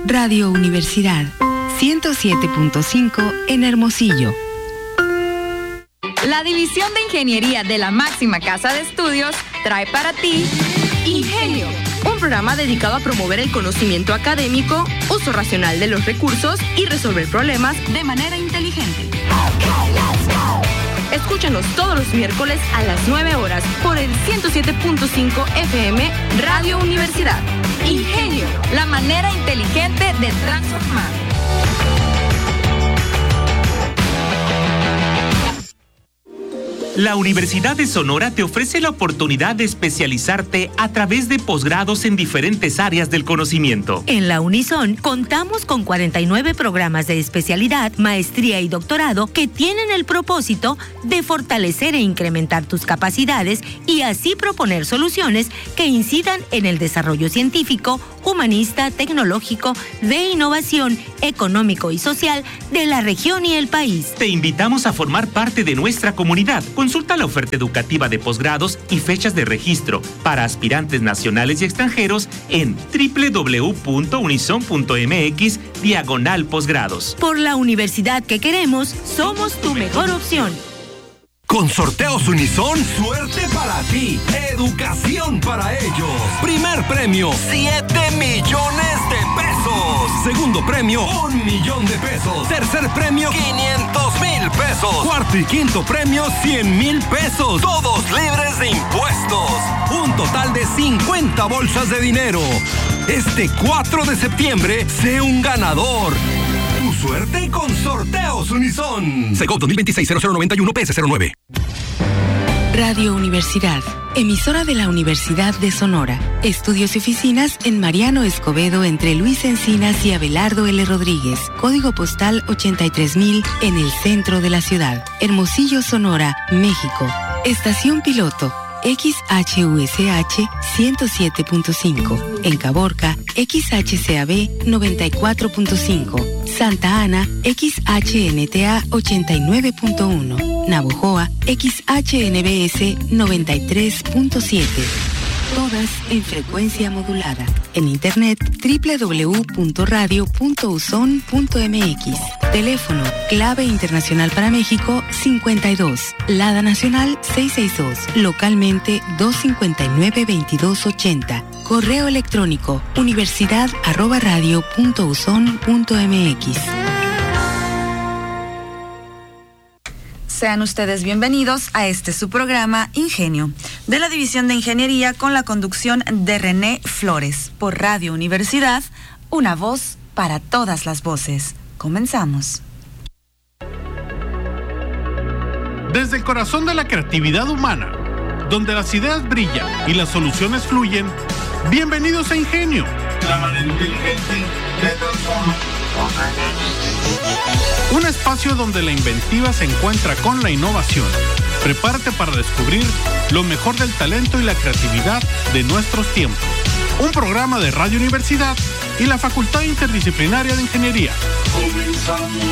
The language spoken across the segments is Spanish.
Radio Universidad 107.5 en Hermosillo. La División de Ingeniería de la máxima casa de estudios trae para ti Ingenio, un programa dedicado a promover el conocimiento académico, uso racional de los recursos y resolver problemas de manera inteligente. Escúchanos todos los miércoles a las 9 horas por el 107.5 FM Radio Universidad. Ingenio, la manera inteligente de transformar. La Universidad de Sonora te ofrece la oportunidad de especializarte a través de posgrados en diferentes áreas del conocimiento. En la Unison contamos con 49 programas de especialidad, maestría y doctorado que tienen el propósito de fortalecer e incrementar tus capacidades y así proponer soluciones que incidan en el desarrollo científico, humanista, tecnológico, de innovación, económico y social de la región y el país. Te invitamos a formar parte de nuestra comunidad. Consulta la oferta educativa de posgrados y fechas de registro para aspirantes nacionales y extranjeros en www.unison.mx/posgrados. Por la universidad que queremos, somos tu mejor opción. Con Sorteos Unison, suerte para ti, educación para ellos. Primer premio, 7 millones de pesos. Segundo premio, 1 millón de pesos. Tercer premio, 500,000 pesos. Cuarto y quinto premio, 100,000 pesos. Todos libres de impuestos. Un total de 50 bolsas de dinero. Este 4 de septiembre, sé un ganador. Tu suerte con Sorteos Unison. Segov 2026-0091 PS09. Radio Universidad, emisora de la Universidad de Sonora. Estudios y oficinas en Mariano Escobedo entre Luis Encinas y Abelardo L. Rodríguez. Código postal 83,000 en el centro de la ciudad. Hermosillo, Sonora, México. Estación piloto XHUSH 107.5. En Caborca, XHCAB 94.5. Santa Ana, XHNTA 89.1. Navojoa, XHNBS 93.7. Todas en frecuencia modulada. En internet www.radio.uson.mx. Teléfono clave internacional para México 52. Lada nacional 662. Localmente 259-2280. Correo electrónico universidad@radio.uson.mx. Sean ustedes bienvenidos a su programa Ingenio, de la División de Ingeniería con la conducción de René Flores, por Radio Universidad, una voz para todas las voces. Comenzamos. Desde el corazón de la creatividad humana, donde las ideas brillan y las soluciones fluyen, bienvenidos a Ingenio, la manera inteligente de transformar. Un espacio donde la inventiva se encuentra con la innovación. Prepárate para descubrir lo mejor del talento y la creatividad de nuestros tiempos. Un programa de Radio Universidad y la Facultad Interdisciplinaria de Ingeniería. Comenzamos.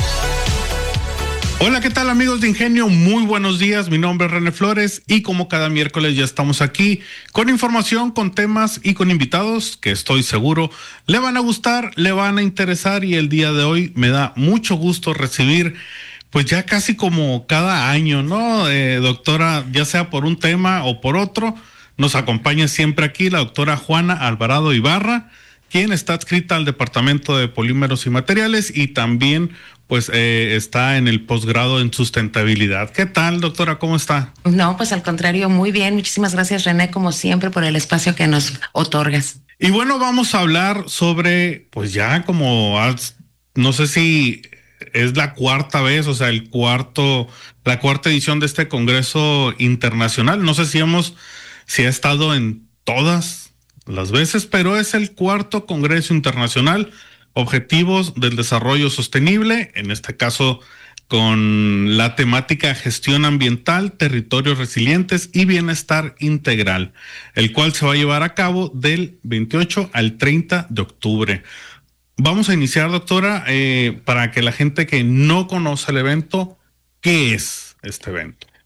Hola, ¿qué tal amigos de Ingenio? Muy buenos días, mi nombre es René Flores y como cada miércoles ya estamos aquí con información, con temas y con invitados que estoy seguro le van a gustar, le van a interesar y el día de hoy me da mucho gusto recibir pues ya casi como cada año, ¿no? Doctora, ya sea por un tema o por otro, nos acompaña siempre aquí la doctora Juana Alvarado Ibarra, quien está adscrita al Departamento de Polímeros y Materiales y también pues está en el posgrado en sustentabilidad. ¿Qué tal, doctora? ¿Cómo está? No, pues al contrario, muy bien. Muchísimas gracias, René, como siempre, por el espacio que nos otorgas. Y bueno, vamos a hablar sobre, pues ya como, no sé si es la cuarta vez, o sea, la cuarta edición de este Congreso Internacional. No sé si ha estado en todas las veces, pero es el cuarto Congreso Internacional Objetivos del Desarrollo Sostenible, en este caso con la temática Gestión Ambiental, Territorios Resilientes y Bienestar Integral, el cual se va a llevar a cabo del 28 al 30 de octubre. Vamos a iniciar, doctora, para que la gente que no conoce el evento, ¿qué es este evento?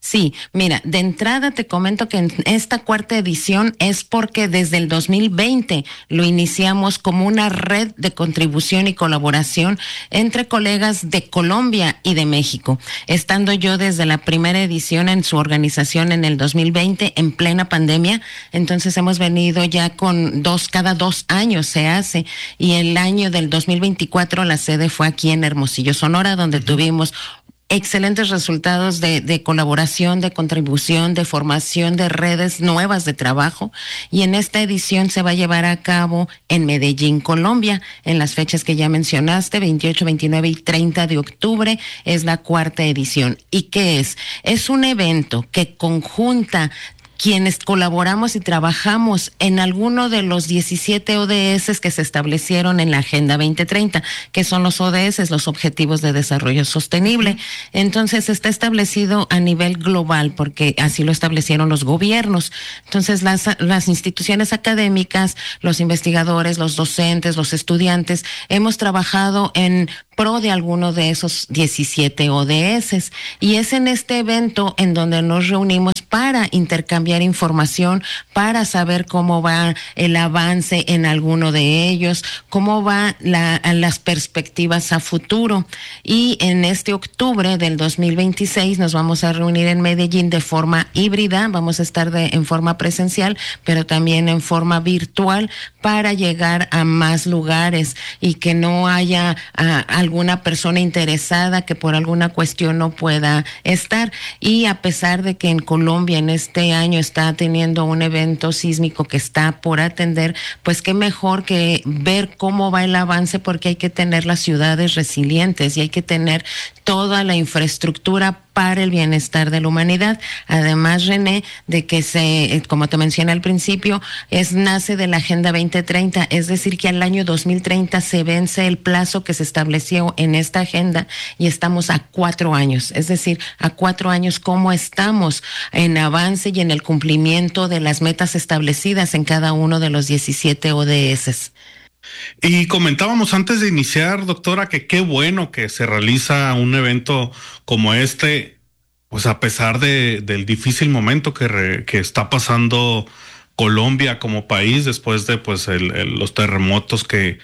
Sí, mira, de entrada te comento que en esta cuarta edición es porque desde el 2020 lo iniciamos como una red de contribución y colaboración entre colegas de Colombia y de México, estando yo desde la primera edición en su organización en el 2020 en plena pandemia. Entonces hemos venido ya con cada 2 años se hace, y el año del 2024 la sede fue aquí en Hermosillo, Sonora, donde tuvimos excelentes resultados de colaboración, de contribución, de formación de redes nuevas de trabajo, y en esta edición se va a llevar a cabo en Medellín, Colombia, en las fechas que ya mencionaste, 28, 29 y 30 de octubre, es la cuarta edición. ¿Y qué es? Es un evento que conjunta quienes colaboramos y trabajamos en alguno de los 17 ODS que se establecieron en la Agenda 2030, que son los ODS, los Objetivos de Desarrollo Sostenible. Entonces está establecido a nivel global, porque así lo establecieron los gobiernos. Entonces las instituciones académicas, los investigadores, los docentes, los estudiantes, hemos trabajado en pro de alguno de esos 17 ODS, y es en este evento en donde nos reunimos para intercambiar información, para saber cómo va el avance en alguno de ellos, cómo va las perspectivas a futuro. Y en este octubre del 2026 nos vamos a reunir en Medellín de forma híbrida, vamos a estar en forma presencial, pero también en forma virtual, para llegar a más lugares y que no haya alguna persona interesada que por alguna cuestión no pueda estar. Y a pesar de que en Colombia en este año está teniendo un evento sísmico que está por atender, pues qué mejor que ver cómo va el avance, porque hay que tener las ciudades resilientes y hay que tener toda la infraestructura para el bienestar de la humanidad. Además, René, de que como te mencioné al principio, nace de la Agenda 2030, es decir, que al año 2030 se vence el plazo que se estableció en esta agenda, y estamos a 4 años, es decir, a 4 años cómo estamos en avance y en el cumplimiento de las metas establecidas en cada uno de los 17 ODS. Y comentábamos antes de iniciar, doctora, que qué bueno que se realiza un evento como este, pues a pesar del difícil momento que está pasando Colombia como país después de pues los terremotos que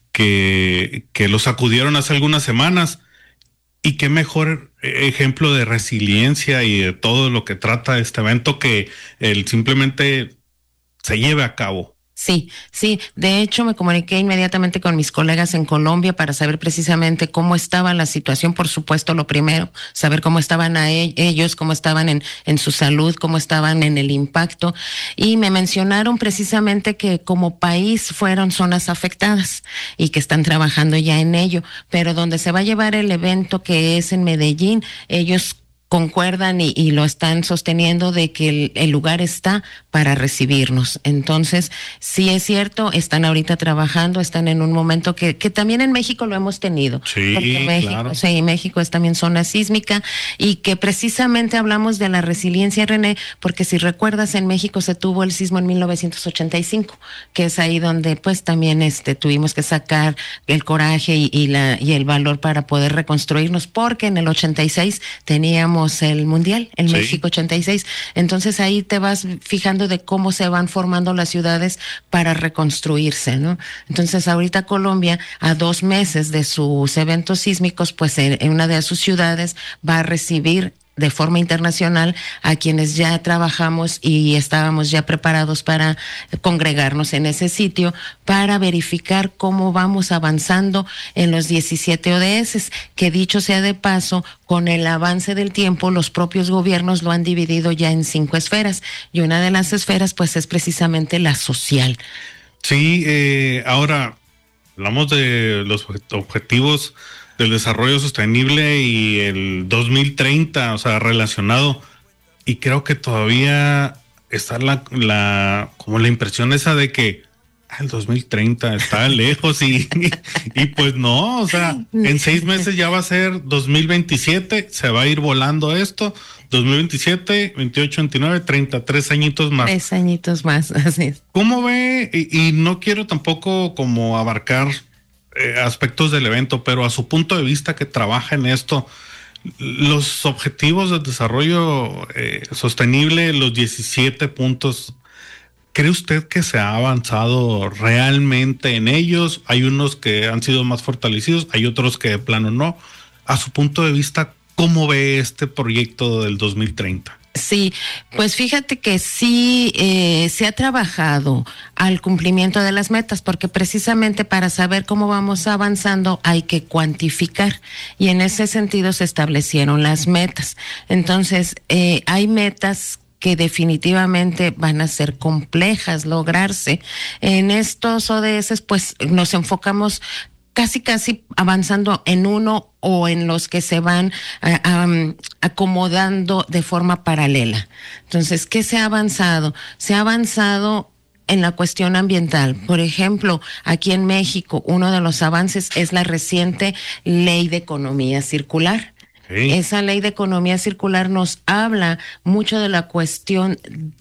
los sacudieron hace algunas semanas. Y qué mejor ejemplo de resiliencia y de todo lo que trata este evento que el simplemente se lleve a cabo. Sí. De hecho, me comuniqué inmediatamente con mis colegas en Colombia para saber precisamente cómo estaba la situación. Por supuesto, lo primero, saber cómo estaban ellos, cómo estaban en su salud, cómo estaban en el impacto. Y me mencionaron precisamente que como país fueron zonas afectadas y que están trabajando ya en ello. Pero donde se va a llevar el evento, que es en Medellín, ellos concuerdan y lo están sosteniendo de que el lugar está para recibirnos. Entonces, sí es cierto, están ahorita trabajando, están en un momento que también en México lo hemos tenido. Sí, México, claro. Sí, México es también zona sísmica, y que precisamente hablamos de la resiliencia, René, porque si recuerdas, en México se tuvo el sismo en 1985, que es ahí donde pues también tuvimos que sacar el coraje y el valor para poder reconstruirnos, porque en el 86 teníamos el Mundial, en Sí. México 86. Entonces ahí te vas fijando de cómo se van formando las ciudades para reconstruirse, ¿no? Entonces ahorita Colombia, a 2 meses de sus eventos sísmicos, pues en una de sus ciudades va a recibir de forma internacional a quienes ya trabajamos y estábamos ya preparados para congregarnos en ese sitio para verificar cómo vamos avanzando en los 17 ODS, que dicho sea de paso, con el avance del tiempo, los propios gobiernos lo han dividido ya en 5 esferas, y una de las esferas pues es precisamente la social. Sí, ahora hablamos de los objetivos del desarrollo sostenible y el 2030, o sea, relacionado, y creo que todavía está como la impresión esa de que el 2030 está lejos y pues no, o sea, en 6 meses ya va a ser 2027, se va a ir volando esto, 2027, 28, 29, 33 añitos más. 3 añitos más, así es. ¿Cómo ve? Y no quiero tampoco como abarcar aspectos del evento, pero a su punto de vista que trabaja en esto, Los objetivos de desarrollo sostenible, los 17 puntos, ¿cree usted que se ha avanzado realmente en ellos? Hay unos que han sido más fortalecidos, hay otros que de plano no. A su punto de vista, ¿cómo ve este proyecto del 2030? Sí, pues fíjate que sí se ha trabajado al cumplimiento de las metas, porque precisamente para saber cómo vamos avanzando hay que cuantificar, y en ese sentido se establecieron las metas. Entonces, hay metas que definitivamente van a ser complejas lograrse. En estos ODS, pues nos enfocamos casi avanzando en uno o en los que se van acomodando de forma paralela. Entonces, ¿qué se ha avanzado? Se ha avanzado en la cuestión ambiental. Por ejemplo, aquí en México, uno de los avances es la reciente Ley de Economía Circular. Esa ley de economía circular nos habla mucho de la cuestión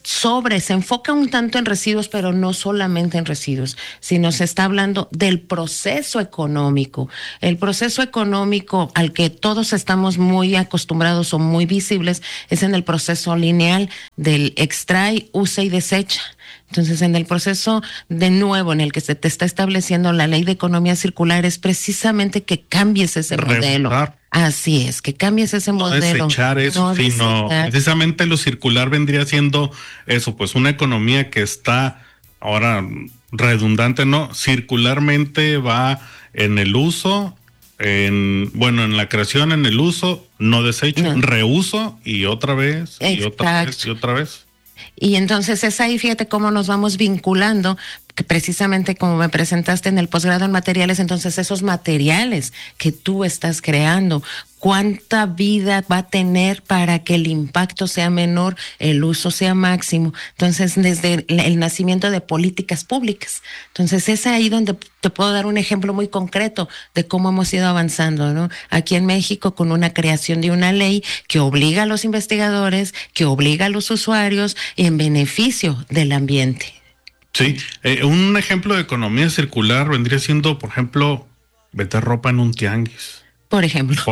se enfoca un tanto en residuos, pero no solamente en residuos, sino se está hablando del proceso económico. El proceso económico al que todos estamos muy acostumbrados o muy visibles es en el proceso lineal del extrae, usa y desecha. Entonces, en el proceso de nuevo en el que se te está estableciendo la ley de economía circular es precisamente que cambies ese modelo. Así es, que cambies ese modelo. Desechar eso, sino precisamente lo circular vendría siendo eso, pues una economía que está ahora redundante, ¿no? Circularmente va en el uso, en la creación, en el uso, no desecho, reuso y otra vez, y otra vez, y otra vez. Y entonces es ahí, fíjate cómo nos vamos vinculando, que precisamente como me presentaste en el posgrado en materiales, entonces esos materiales que tú estás creando, ¿cuánta vida va a tener para que el impacto sea menor, el uso sea máximo? Entonces, desde el nacimiento de políticas públicas. Entonces, es ahí donde te puedo dar un ejemplo muy concreto de cómo hemos ido avanzando, ¿no? Aquí en México, con una creación de una ley que obliga a los investigadores, que obliga a los usuarios en beneficio del ambiente. Sí, un ejemplo de economía circular vendría siendo, por ejemplo, vender ropa en un tianguis. Por ejemplo,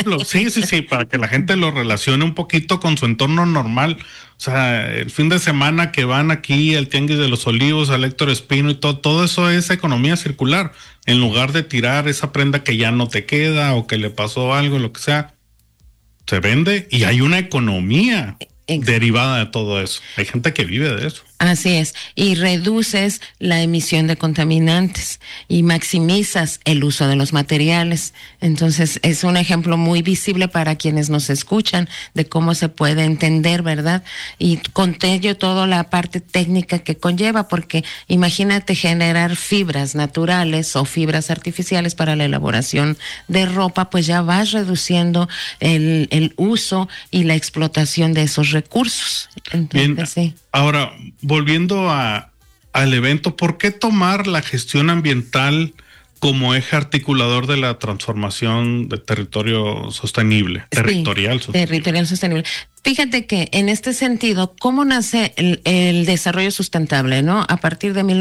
sí, para que la gente lo relacione un poquito con su entorno normal. O sea, el fin de semana que van aquí al Tianguis de los Olivos, al Héctor Espino y todo eso es economía circular. En lugar de tirar esa prenda que ya no te queda o que le pasó algo, lo que sea, se vende y hay una economía derivada de todo eso. Hay gente que vive de eso. Así es, y reduces la emisión de contaminantes y maximizas el uso de los materiales. Entonces, es un ejemplo muy visible para quienes nos escuchan de cómo se puede entender, ¿verdad? Y conté yo toda la parte técnica que conlleva, porque imagínate generar fibras naturales o fibras artificiales para la elaboración de ropa, pues ya vas reduciendo el uso y la explotación de esos recursos. Entonces, bien, sí. Ahora, volviendo al evento, ¿por qué tomar la gestión ambiental como eje articulador de la transformación de territorial sostenible? Territorial sostenible. Fíjate que en este sentido, ¿cómo nace el desarrollo sustentable, no? A partir de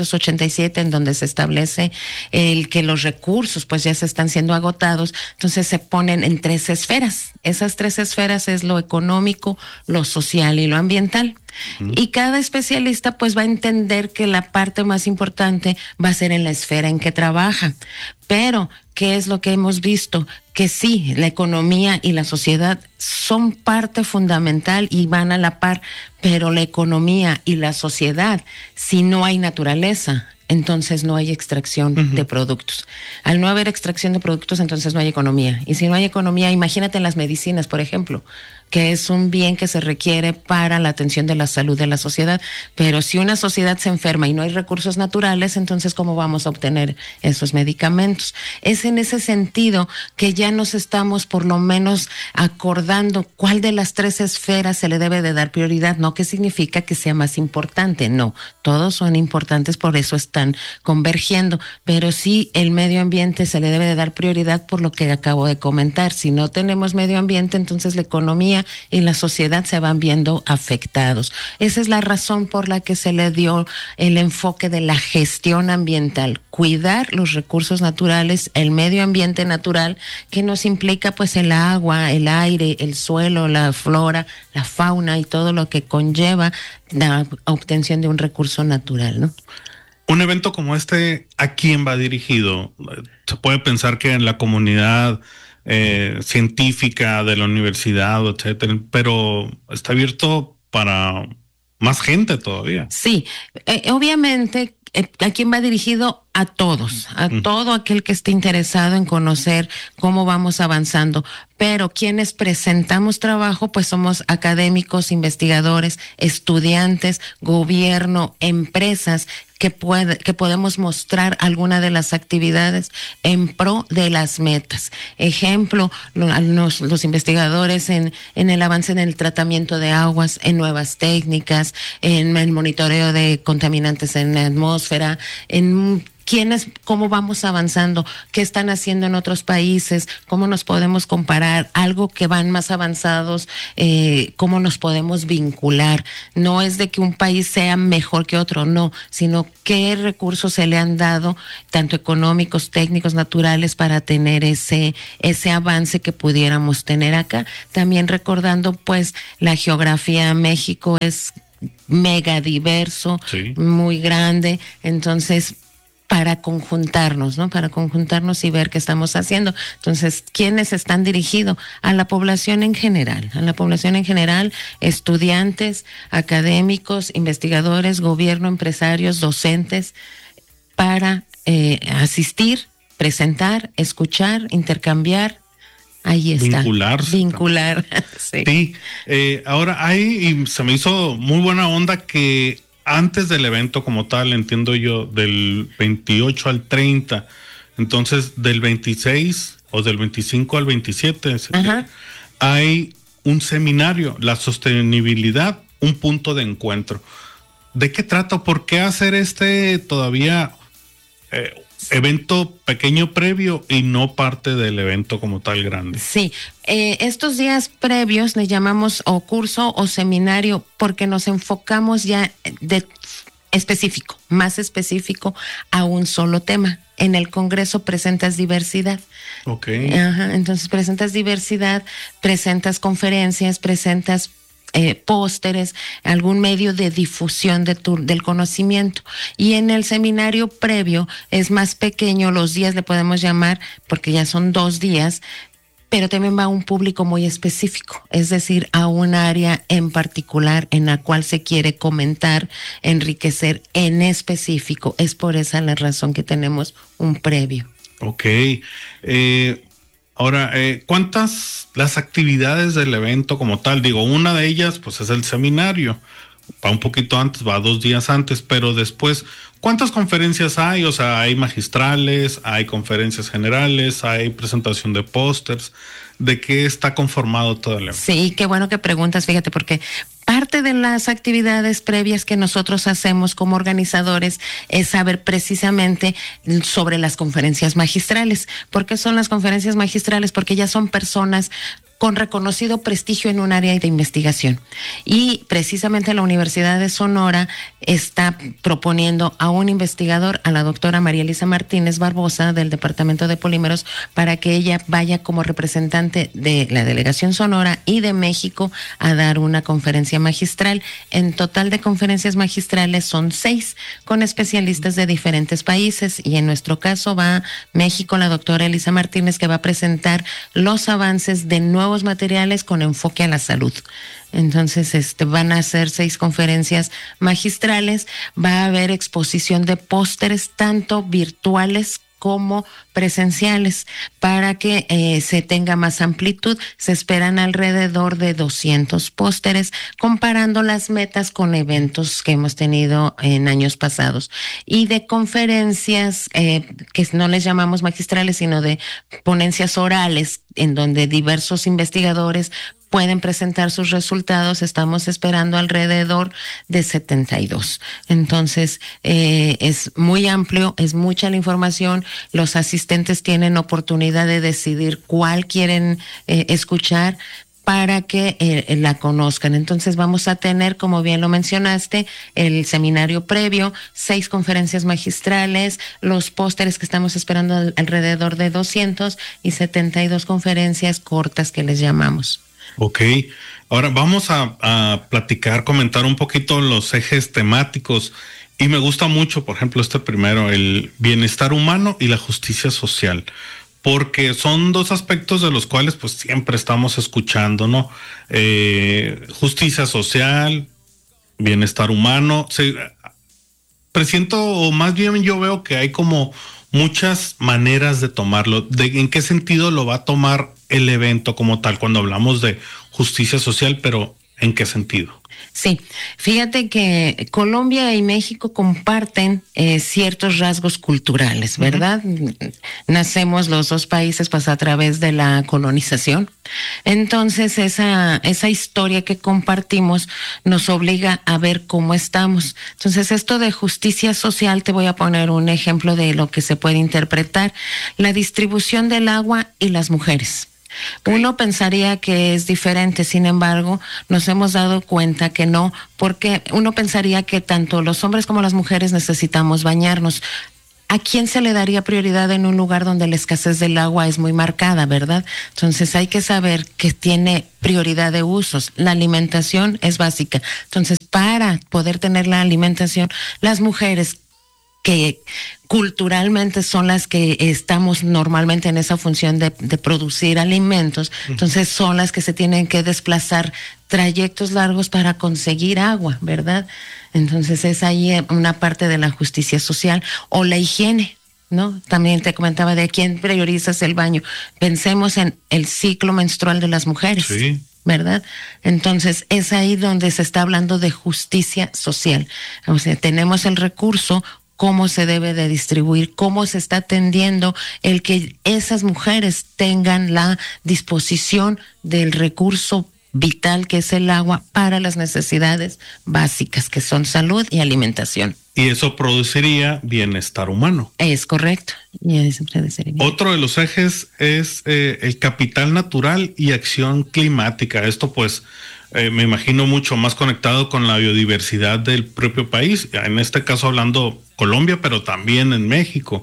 1987, en donde se establece que los recursos pues ya se están siendo agotados, entonces se ponen en 3 esferas. Esas 3 esferas es lo económico, lo social y lo ambiental. Y cada especialista pues va a entender que la parte más importante va a ser en la esfera en que trabaja. Pero, ¿qué es lo que hemos visto? Que sí, la economía y la sociedad son parte fundamental y van a la par, pero la economía y la sociedad, si no hay naturaleza, entonces no hay extracción de productos. Al no haber extracción de productos, entonces no hay economía. Y si no hay economía, imagínate en las medicinas, por ejemplo, que es un bien que se requiere para la atención de la salud de la sociedad. Pero si una sociedad se enferma y no hay recursos naturales, entonces ¿cómo vamos a obtener esos medicamentos? Es en ese sentido que ya nos estamos por lo menos acordando cuál de las 3 esferas se le debe de dar prioridad. No que significa que sea más importante, no. Todos son importantes, por eso están convergiendo. Pero sí, el medio ambiente se le debe de dar prioridad por lo que acabo de comentar. Si no tenemos medio ambiente, entonces la economía economía y la sociedad se van viendo afectados. Esa es la razón por la que se le dio el enfoque de la gestión ambiental, cuidar los recursos naturales, el medio ambiente natural, que nos implica pues el agua, el aire, el suelo, la flora, la fauna y todo lo que conlleva la obtención de un recurso natural, ¿no? Un evento como este, ¿a quién va dirigido? Se puede pensar que en la comunidad científica de la universidad, etcétera, pero está abierto para más gente todavía. Sí, obviamente, ¿a quién va dirigido? A todos, a todo aquel que esté interesado en conocer cómo vamos avanzando. Pero quienes presentamos trabajo, pues somos académicos, investigadores, estudiantes, gobierno, empresas, que podemos mostrar alguna de las actividades en pro de las metas. Ejemplo, los investigadores en el avance en el tratamiento de aguas, en nuevas técnicas, en el monitoreo de contaminantes en la atmósfera, en cómo vamos avanzando, qué están haciendo en otros países, cómo nos podemos comparar, algo que van más avanzados, cómo nos podemos vincular. No es de que un país sea mejor que otro, no, sino qué recursos se le han dado, tanto económicos, técnicos, naturales, para tener ese avance que pudiéramos tener acá. También recordando, pues, la geografía. México es mega diverso, sí, muy grande, entonces para conjuntarnos, ¿no? Para conjuntarnos y ver qué estamos haciendo. Entonces, ¿quiénes están dirigidos? A la población en general, estudiantes, académicos, investigadores, gobierno, empresarios, docentes, para asistir, presentar, escuchar, intercambiar. Ahí está. Vincular. Sí. Sí. Ahora y se me hizo muy buena onda que antes del evento como tal, entiendo yo, del 28 al 30, entonces del 26 o del 25 al 27, hay un seminario, la sostenibilidad, un punto de encuentro. ¿De qué trata? ¿Por qué hacer todavía evento pequeño previo y no parte del evento como tal grande? Sí, estos días previos le llamamos o curso o seminario porque nos enfocamos ya más específico a un solo tema. En el Congreso presentas diversidad. Okay. Entonces presentas diversidad, presentas conferencias, presentas pósteres, algún medio de difusión del conocimiento. Y en el seminario previo es más pequeño, los días le podemos llamar, porque ya son 2 días, pero también va a un público muy específico, es decir, a un área en particular en la cual se quiere comentar, enriquecer en específico. Es por esa la razón que tenemos un previo. Ok. Ahora, ¿cuántas las actividades del evento como tal? Digo, una de ellas pues es el seminario, va un poquito antes, va 2 días antes, pero después, ¿cuántas conferencias hay? O sea, hay magistrales, hay conferencias generales, hay presentación de pósters. ¿De qué está conformado todo el evento? Sí, qué bueno que preguntas, fíjate, porque parte de las actividades previas que nosotros hacemos como organizadores es saber precisamente sobre las conferencias magistrales. ¿Por qué son las conferencias magistrales? Porque ya son personas con reconocido prestigio en un área de investigación. Y precisamente la Universidad de Sonora está proponiendo a un investigador, a la doctora María Elisa Martínez Barbosa, del Departamento de Polímeros, para que ella vaya como representante de la Delegación Sonora y de México a dar una conferencia magistral. En total de conferencias magistrales son 6, con especialistas de diferentes países, y en nuestro caso va México, la doctora Elisa Martínez, que va a presentar los avances de nuevos materiales con enfoque a la salud. Entonces, van a ser 6 conferencias magistrales, va a haber exposición de pósteres, tanto virtuales como presenciales, para que se tenga más amplitud. Se esperan alrededor de 200 pósteres, comparando las metas con eventos que hemos tenido en años pasados. Y de conferencias, que no les llamamos magistrales, sino de ponencias orales, en donde diversos investigadores pueden presentar sus resultados, estamos esperando alrededor de 72. Entonces, es muy amplio, es mucha la información, los asistentes tienen oportunidad de decidir cuál quieren escuchar. para que la conozcan. Entonces vamos a tener, como bien lo mencionaste, el seminario previo, 6 conferencias magistrales, los pósteres que estamos esperando alrededor de 200 y 72 conferencias cortas que les llamamos. Ok, ahora vamos a platicar, comentar un poquito los ejes temáticos. Y me gusta mucho, por ejemplo, este primero, el bienestar humano y la justicia social, porque son 2 aspectos de los cuales pues siempre estamos escuchando, ¿no? Justicia social, bienestar humano. Presiento, o más bien yo veo que hay como muchas maneras de tomarlo. ¿En qué sentido lo va a tomar el evento como tal cuando hablamos de justicia social, pero en qué sentido? Sí, fíjate que Colombia y México comparten ciertos rasgos culturales, ¿verdad? Nacemos los 2 países pues a través de la colonización. Entonces esa historia que compartimos nos obliga a ver cómo estamos. Entonces esto de justicia social, te voy a poner un ejemplo de lo que se puede interpretar: la distribución del agua y las mujeres. Uno pensaría que es diferente, sin embargo, nos hemos dado cuenta que no, porque uno pensaría que tanto los hombres como las mujeres necesitamos bañarnos. ¿A quién se le daría prioridad en un lugar donde la escasez del agua es muy marcada, verdad? Entonces hay que saber que tiene prioridad de usos. La alimentación es básica. Entonces, para poder tener la alimentación, las mujeres que culturalmente son las que estamos normalmente en esa función de producir alimentos, entonces son las que se tienen que desplazar trayectos largos para conseguir agua, ¿verdad? Entonces es ahí una parte de la justicia social. O la higiene, ¿no? También te comentaba de quién priorizas el baño. Pensemos en el ciclo menstrual de las mujeres. Sí. ¿Verdad? Entonces es ahí donde se está hablando de justicia social. O sea, tenemos el recurso, cómo se debe de distribuir, cómo se está atendiendo el que esas mujeres tengan la disposición del recurso vital que es el agua para las necesidades básicas que son salud y alimentación. Y eso produciría bienestar humano. Es correcto. Otro de los ejes es el capital natural y acción climática. Esto pues me imagino mucho más conectado con la biodiversidad del propio país, en este caso hablando Colombia, pero también en México.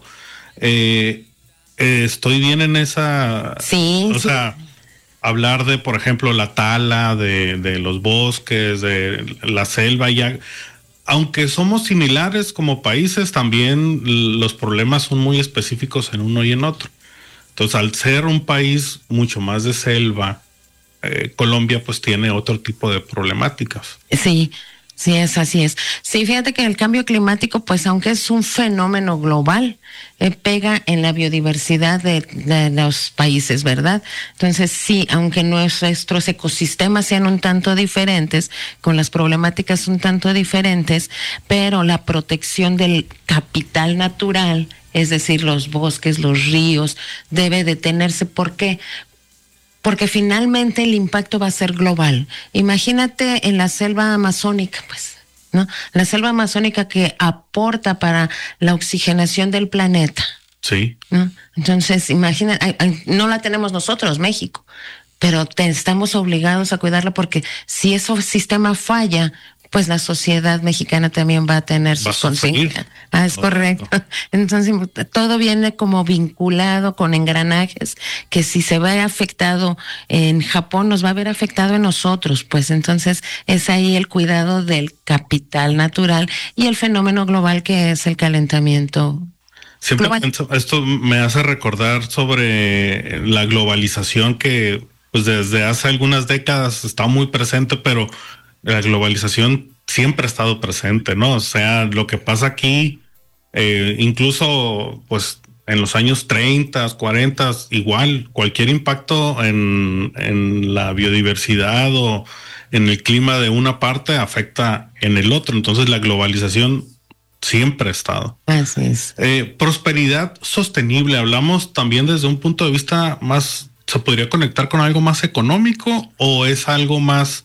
Estoy bien en esa... Sí, o sea, hablar de, por ejemplo, la tala de los bosques, de la selva, ya... Aunque somos similares como países, también los problemas son muy específicos en uno y en otro. Entonces, al ser un país mucho más de selva, Colombia pues tiene otro tipo de problemáticas. Sí, así es. Sí, fíjate que el cambio climático, pues aunque es un fenómeno global, pega en la biodiversidad de los países, ¿verdad? Entonces sí, aunque nuestros ecosistemas sean un tanto diferentes, con las problemáticas un tanto diferentes, pero la protección del capital natural, es decir, los bosques, los ríos, debe detenerse. ¿Por qué? Porque finalmente el impacto va a ser global. Imagínate en la selva amazónica, pues, ¿no? La selva amazónica que aporta para la oxigenación del planeta. Sí. ¿No? Entonces, imagina, no la tenemos nosotros, México, pero estamos obligados a cuidarla, porque si ese sistema falla, pues la sociedad mexicana también va a tener sus consecuencias. Es correcto. Entonces, todo viene como vinculado con engranajes, que si se ve afectado en Japón, nos va a ver afectado en nosotros. Pues entonces es ahí el cuidado del capital natural y el fenómeno global que es el calentamiento. Siempre pienso, esto me hace recordar sobre la globalización que pues desde hace algunas décadas está muy presente, pero la globalización siempre ha estado presente, ¿no? O sea, lo que pasa aquí, incluso pues en los años 30, 40, igual, cualquier impacto en la biodiversidad o en el clima de una parte afecta en el otro. Entonces la globalización siempre ha estado. Así es. Prosperidad sostenible, hablamos también desde un punto de vista más, ¿se podría conectar con algo más económico o es algo más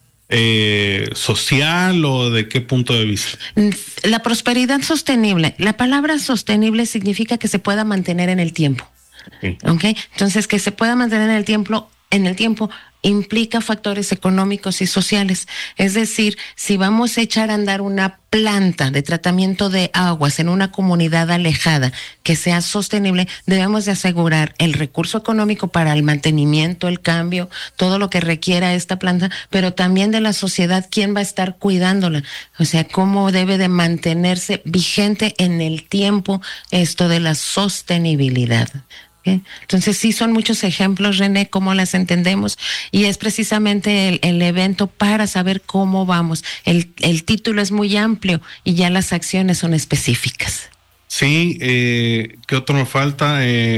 social, o de qué punto de vista? La prosperidad sostenible, la palabra sostenible significa que se pueda mantener en el tiempo. Sí. ¿Okay? Entonces, que se pueda mantener en el tiempo en el tiempo implica factores económicos y sociales. Es decir, si vamos a echar a andar una planta de tratamiento de aguas en una comunidad alejada que sea sostenible, debemos de asegurar el recurso económico para el mantenimiento, el cambio, todo lo que requiera esta planta, pero también de la sociedad, quién va a estar cuidándola. O sea, cómo debe de mantenerse vigente en el tiempo esto de la sostenibilidad. Entonces sí son muchos ejemplos, René, cómo las entendemos, y es precisamente el evento para saber cómo vamos. El título es muy amplio y ya las acciones son específicas. Sí, ¿qué otro me falta?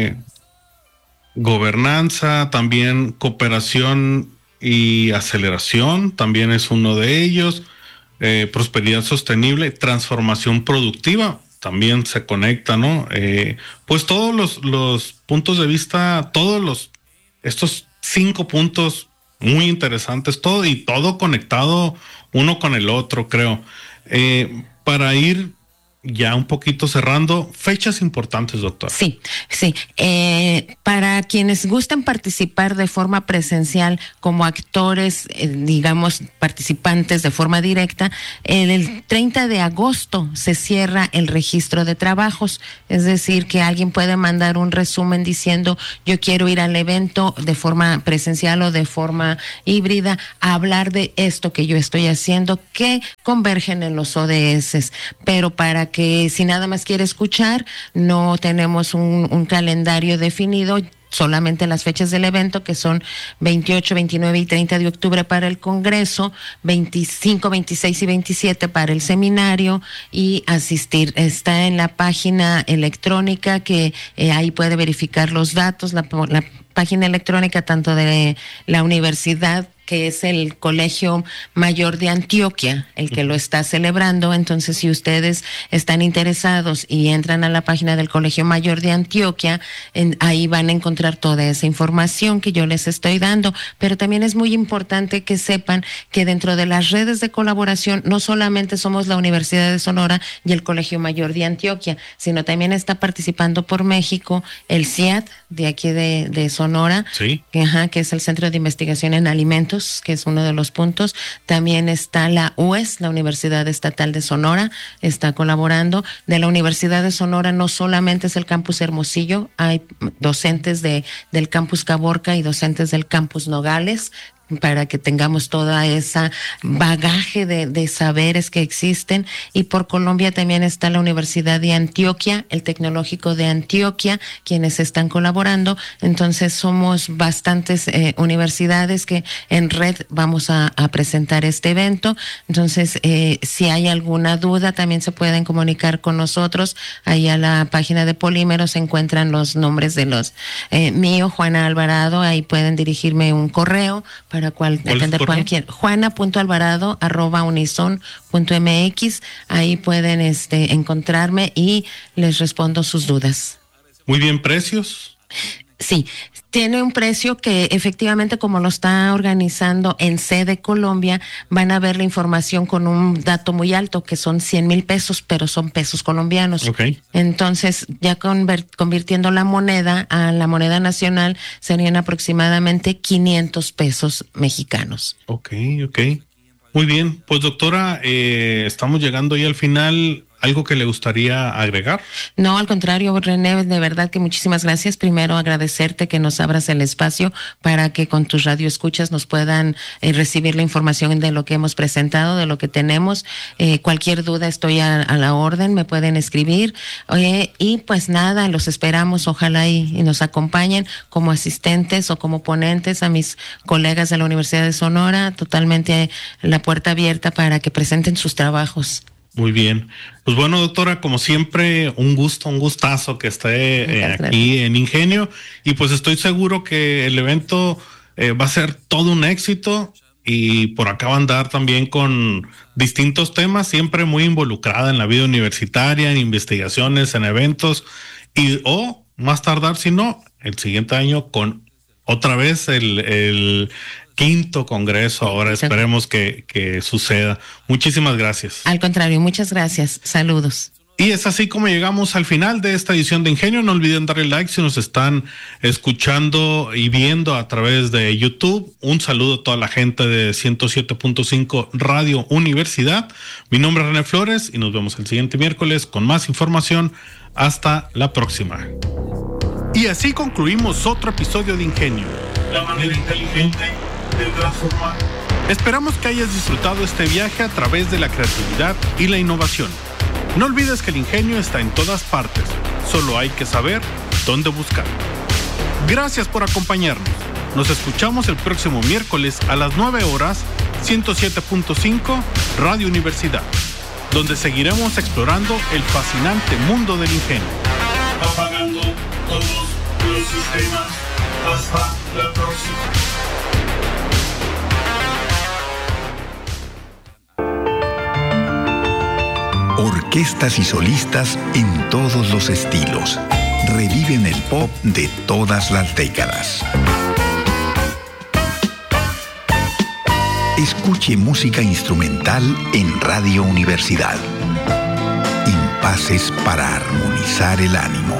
Gobernanza, también cooperación y aceleración, también es uno de ellos. Prosperidad sostenible, transformación productiva, también se conecta, ¿no? Pues todos los puntos de vista, estos 5 puntos muy interesantes, todo conectado uno con el otro, creo. Para ir ya un poquito cerrando, fechas importantes, doctor. Sí. Para quienes gusten participar de forma presencial como actores, digamos, participantes de forma directa, el 30 de agosto se cierra el registro de trabajos. Es decir, que alguien puede mandar un resumen diciendo, yo quiero ir al evento de forma presencial o de forma híbrida a hablar de esto que yo estoy haciendo, que convergen en los ODS. Pero para que si nada más quiere escuchar, no tenemos un calendario definido, solamente las fechas del evento, que son 28, 29 y 30 de octubre para el Congreso, 25, 26 y 27 para el seminario, y asistir. Está en la página electrónica que ahí puede verificar los datos, la página electrónica tanto de la universidad, que es el Colegio Mayor de Antioquia, el que lo está celebrando. Entonces, si ustedes están interesados y entran a la página del Colegio Mayor de Antioquia, ahí van a encontrar toda esa información que yo les estoy dando. Pero también es muy importante que sepan que dentro de las redes de colaboración no solamente somos la Universidad de Sonora y el Colegio Mayor de Antioquia, sino también está participando por México el CIAT de aquí de Sonora, sí, que es el Centro de Investigación en Alimentos, que es uno de los puntos. También está la UES, la Universidad Estatal de Sonora, está colaborando. De la Universidad de Sonora no solamente es el campus Hermosillo, hay docentes del campus Caborca y docentes del campus Nogales, para que tengamos toda esa bagaje de saberes que existen. Y por Colombia también está la Universidad de Antioquia, el Tecnológico de Antioquia, quienes están colaborando. Entonces somos bastantes universidades que en red vamos a presentar este evento. Entonces, si hay alguna duda, también se pueden comunicar con nosotros. Ahí a la página de Polímeros se encuentran los nombres de los mío, Juana Alvarado. Ahí pueden dirigirme un correo para atender cualquier. Juana.alvarado@unison.mx. Ahí pueden encontrarme y les respondo sus dudas. Muy bien, ¿precios? Sí, tiene un precio que efectivamente, como lo está organizando en sede Colombia, van a ver la información con un dato muy alto, que son 100,000 pesos, pero son pesos colombianos. Okay. Entonces, ya convirtiendo la moneda a la moneda nacional, serían aproximadamente 500 pesos mexicanos. Ok. Muy bien, pues doctora, estamos llegando ya al final. ¿Algo que le gustaría agregar? No, al contrario, René, de verdad que muchísimas gracias. Primero, agradecerte que nos abras el espacio para que con tus radioescuchas nos puedan recibir la información de lo que hemos presentado, de lo que tenemos. Cualquier duda estoy a la orden, me pueden escribir. Y pues nada, los esperamos, ojalá y nos acompañen como asistentes o como ponentes a mis colegas de la Universidad de Sonora. Totalmente la puerta abierta para que presenten sus trabajos. Muy bien. Pues bueno, doctora, como siempre, un gustazo que esté aquí en Ingenio, y pues estoy seguro que el evento va a ser todo un éxito, y por acá va a andar también con distintos temas, siempre muy involucrada en la vida universitaria, en investigaciones, en eventos, o más tardar, si no, el siguiente año con otra vez el 5º Congreso. Ahora esperemos que suceda. Muchísimas gracias. Al contrario, muchas gracias. Saludos. Y es así como llegamos al final de esta edición de Ingenio. No olviden darle like si nos están escuchando y viendo a través de YouTube. Un saludo a toda la gente de 107.5 Radio Universidad. Mi nombre es René Flores y nos vemos el siguiente miércoles con más información. Hasta la próxima. Y así concluimos otro episodio de Ingenio. La manera inteligente de transformar. Esperamos que hayas disfrutado este viaje a través de la creatividad y la innovación. No olvides que el ingenio está en todas partes, solo hay que saber dónde buscar. Gracias por acompañarnos. Nos escuchamos el próximo miércoles a las 9 horas, 107.5 Radio Universidad, donde seguiremos explorando el fascinante mundo del ingenio. Apagando todos los sistemas. Hasta la próxima. Orquestas y solistas en todos los estilos reviven el pop de todas las décadas. Escuche música instrumental en Radio Universidad. Impases para armonizar el ánimo.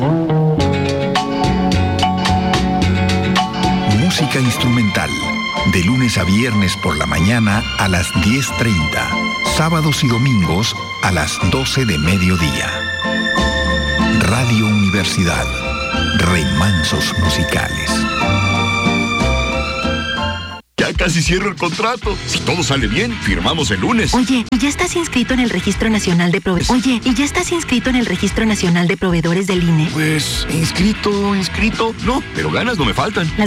Música instrumental, de lunes a viernes por la mañana a las 10:30. Sábados y domingos a las 12 de mediodía. Radio Universidad. Remansos musicales. Ya casi cierro el contrato. Si todo sale bien, firmamos el lunes. Oye, ¿y ya estás inscrito en el Registro Nacional de Proveedores? Del INE? Pues, inscrito. No, pero ganas no me faltan.